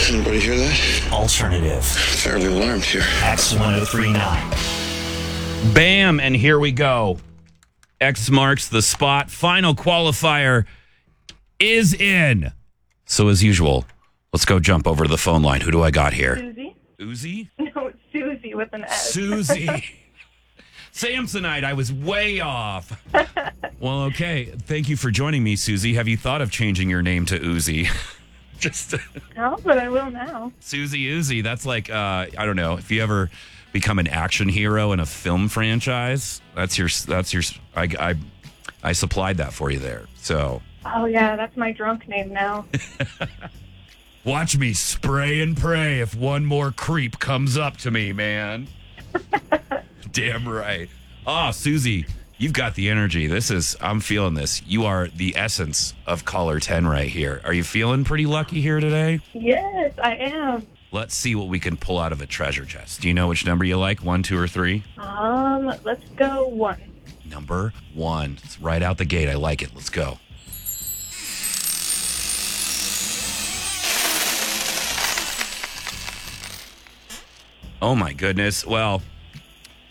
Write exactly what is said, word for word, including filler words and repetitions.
Anybody hear that? Alternative. Fairly alarmed here. X ten thirty-nine. Bam, and here we go. X marks the spot. Final qualifier is in. So as usual, let's go jump over to the phone line. Who do I got here? Susie? Uzi? No, it's Susie with an S. Susie. Samsonite, I was way off. Well, okay. Thank you for joining me, Susie. Have you thought of changing your name to Uzi? Just No, but I will now. Susie Uzi. That's like, uh, I don't know, if you ever become an action hero in a film franchise, that's your, that's your, I, I, I supplied that for you there. So. Oh, yeah, that's my drunk name now. Watch me spray and pray if one more creep comes up to me, man. Damn right. Oh, Susie, you've got the energy. This is, I'm feeling this. You are the essence of caller ten right here. Are you feeling pretty lucky here today? Yes, I am. Let's see what we can pull out of a treasure chest. Do you know which number you like? One, two, or three? Um, let's go one. Number one. It's right out the gate. I like it. Let's go. Oh, my goodness. Well,